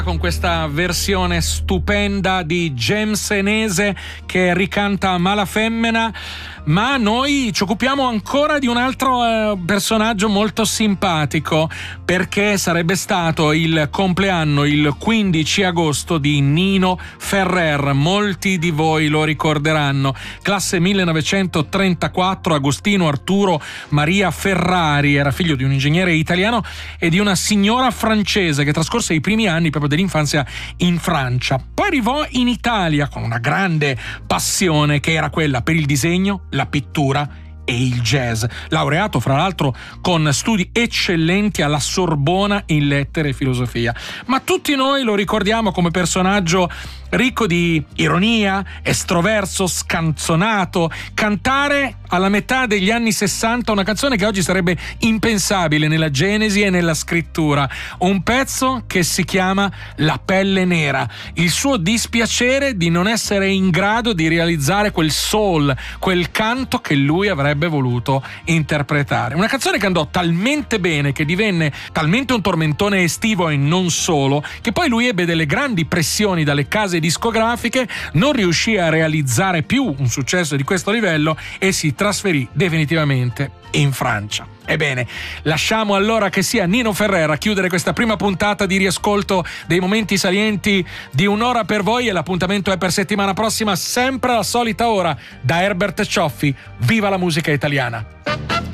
con questa versione stupenda di James Enese che ricanta Mala Femmena, ma noi ci occupiamo ancora di un altro personaggio molto simpatico, perché sarebbe stato il compleanno il 15 agosto di Nino Ferrer. Molti di voi lo ricorderanno, classe 1934, Agostino Arturo Maria Ferrari, era figlio di un ingegnere italiano e di una signora francese che trascorse i primi anni proprio dell'infanzia in Francia. Poi arrivò in Italia con una grande passione che era quella per il disegno, la pittura e il jazz, laureato fra l'altro con studi eccellenti alla Sorbona in lettere e filosofia. Ma tutti noi lo ricordiamo come personaggio ricco di ironia, estroverso, scanzonato, cantare alla metà degli anni 60 una canzone che oggi sarebbe impensabile nella genesi e nella scrittura, un pezzo che si chiama La pelle nera, il suo dispiacere di non essere in grado di realizzare quel soul, quel canto che lui avrebbe voluto interpretare. Una canzone che andò talmente bene, che divenne talmente un tormentone estivo e non solo, che poi lui ebbe delle grandi pressioni dalle case discografiche, non riuscì a realizzare più un successo di questo livello e si trasferì definitivamente in Francia. Ebbene, lasciamo allora che sia Nino Ferrer a chiudere questa prima puntata di riascolto dei momenti salienti di Un'ora per voi, e l'appuntamento è per settimana prossima, sempre alla solita ora. Da Herbert Cioffi, viva la musica italiana!